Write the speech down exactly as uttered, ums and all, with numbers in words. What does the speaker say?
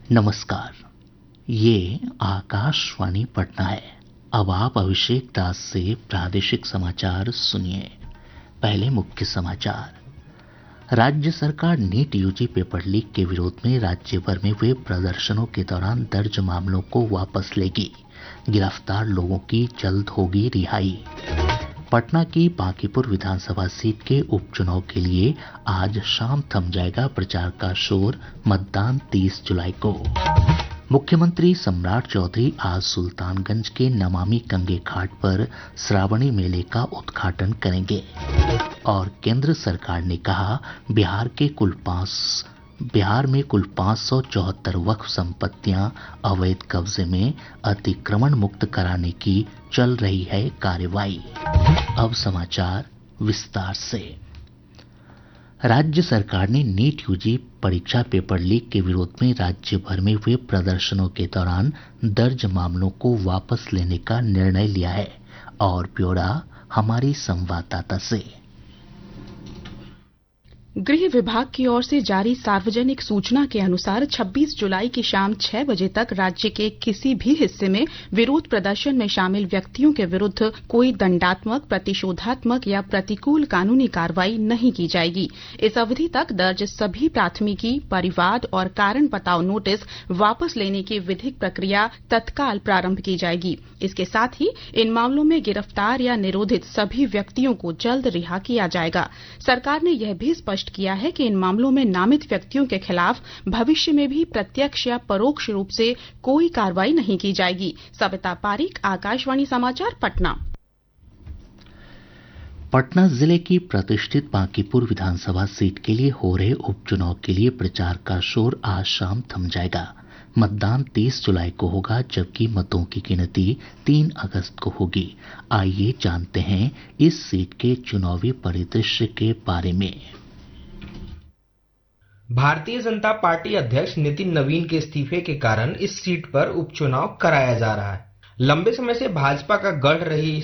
नमस्कार, ये आकाशवाणी पटना है। अब आप अभिषेक दास से प्रादेशिक समाचार सुनिए। पहले मुख्य समाचार। राज्य सरकार नीट यूजी पेपर लीक के विरोध में राज्य भर में हुए प्रदर्शनों के दौरान दर्ज मामलों को वापस लेगी। गिरफ्तार लोगों की जल्द होगी रिहाई। पटना की बांकीपुर विधानसभा सीट के उपचुनाव के लिए आज शाम थम जाएगा प्रचार का शोर। मतदान तीस जुलाई को। मुख्यमंत्री सम्राट चौधरी आज सुल्तानगंज के नमामि गंगे घाट पर श्रावणी मेले का उद्घाटन करेंगे। और केंद्र सरकार ने कहा, बिहार के कुल पांच बिहार में कुल पाँच सौ चौहत्तर वक्फ संपत्तियां अवैध कब्जे में अतिक्रमण मुक्त कराने की चल रही है कार्रवाई। अब समाचार विस्तार से। राज्य सरकार ने नीट यूजी परीक्षा पेपर लीक के विरोध में राज्य भर में हुए प्रदर्शनों के दौरान दर्ज मामलों को वापस लेने का निर्णय लिया है। और ब्यौरा हमारी संवाददाता से। गृह विभाग की ओर से जारी सार्वजनिक सूचना के अनुसार छब्बीस जुलाई की शाम छह बजे तक राज्य के किसी भी हिस्से में विरोध प्रदर्शन में शामिल व्यक्तियों के विरुद्ध कोई दंडात्मक, प्रतिशोधात्मक या प्रतिकूल कानूनी कार्रवाई नहीं की जाएगी। इस अवधि तक दर्ज सभी प्राथमिकी, परिवाद और कारण बताओ नोटिस वापस लेने की विधिक प्रक्रिया तत्काल प्रारंभ की जाएगी। इसके साथ ही इन मामलों में गिरफ्तार या निरोधित सभी व्यक्तियों को जल्द रिहा किया जाएगा। सरकार ने यह भी स्पष्ट किया है कि इन मामलों में नामित व्यक्तियों के खिलाफ भविष्य में भी प्रत्यक्ष या परोक्ष रूप से कोई कार्रवाई नहीं की जाएगी। सविता पारीक, आकाशवाणी समाचार, पटना। पटना जिले की प्रतिष्ठित बांकीपुर विधानसभा सीट के लिए हो रहे उपचुनाव के लिए प्रचार का शोर आज शाम थम जाएगा। मतदान तीस जुलाई को होगा, जबकि मतों की गिनती तीन अगस्त को होगी। आइए जानते हैं इस सीट के चुनावी परिदृश्य के बारे में। भारतीय जनता पार्टी अध्यक्ष नितिन नवीन के इस्तीफे के कारण इस सीट पर उपचुनाव कराया जा रहा है। लंबे समय से भाजपा का गढ़ रही